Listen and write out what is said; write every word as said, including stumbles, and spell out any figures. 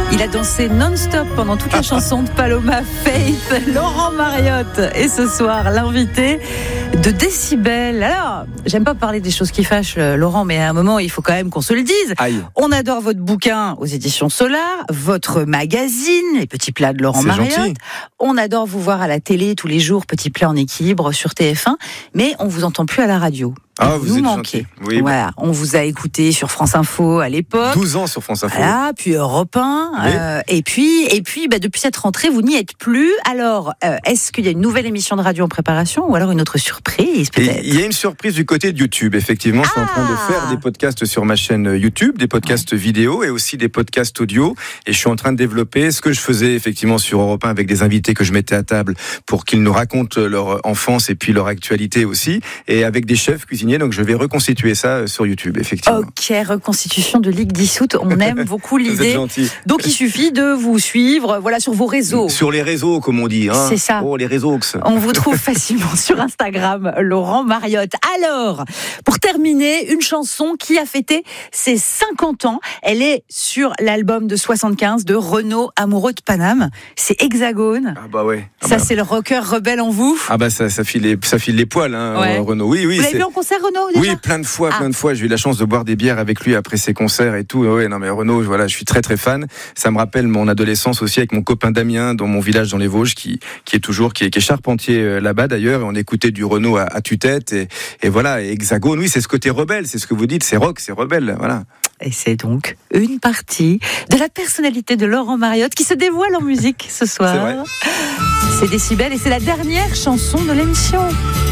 Il a dansé non-stop pendant toute la chanson de Paloma Faith. Laurent Mariotte est ce soir l'invité de Décibel. Alors, j'aime pas parler des choses qui fâchent, Laurent, mais à un moment, il faut quand même qu'on se le dise. Aïe. On adore votre bouquin aux éditions Solar, votre magazine, Les Petits Plats de Laurent C'est Mariotte. gentil. On adore vous voir à la télé tous les jours, Petits Plats en équilibre sur T F un, mais on vous entend plus à la radio. Ah, vous nous êtes manquez. gentil. Oui, voilà, on vous a écouté sur France Info à l'époque. douze ans sur France Info. Voilà, puis Europe un, Oui. euh, et puis, et puis bah, depuis cette rentrée, vous n'y êtes plus. Alors, euh, est-ce qu'il y a une nouvelle émission de radio en préparation ou alors une autre surprise Et peut-être? il y a une surprise du côté de YouTube, effectivement. Je suis en train de Ah. faire des podcasts sur ma chaîne YouTube, des podcasts vidéo et aussi des podcasts audio. Et je suis en train de développer ce que je faisais effectivement sur Europe un avec des invités que je mettais à table pour qu'ils nous racontent leur enfance et puis leur actualité aussi. Et avec des chefs cuisiniers, donc je vais reconstituer ça sur YouTube, effectivement. Ok, reconstitution de Ligue dissoute, on aime beaucoup Vous êtes l'idée. gentil. Donc il suffit de vous suivre, voilà, sur vos réseaux. Sur les réseaux, comme on dit. Hein. C'est ça. Oh, les réseaux. On vous trouve facilement sur Instagram, Laurent Mariotte. Alors, pour terminer, une chanson qui a fêté ses cinquante ans. Elle est sur l'album de soixante-quinze de Renaud, amoureux de Paname. C'est Hexagone. Ah bah ouais. Ah Ça, bah, c'est le rocker rebelle en vous. ah bah ça, ça file les, ça file les poils, hein, Ouais. Renaud. Oui, oui. Vous l'avez c'est- vu en concert, Renaud, déjà? Oui, plein de fois, Ah. plein de fois. J'ai eu la chance de boire des bières avec lui après ses concerts et tout. Ouais, non mais Renaud, voilà, je suis très très fan. Ça me rappelle mon adolescence aussi avec mon copain Damien dans mon village dans les Vosges, qui qui est toujours, qui est, qui est charpentier euh, là-bas d'ailleurs. Et on écoutait du Renaud à, à tue-tête et, et voilà. Et Hexagone, oui, c'est ce côté rebelle, c'est ce que vous dites, c'est rock, c'est rebelle, voilà. Et c'est donc une partie de la personnalité de Laurent Mariotte qui se dévoile en musique ce soir. C'est vrai. C'est Décibel et c'est la dernière chanson de l'émission.